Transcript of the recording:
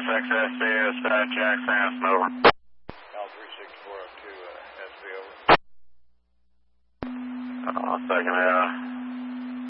SXSB is Jack Sanson, over. L36402, SB, over. Second,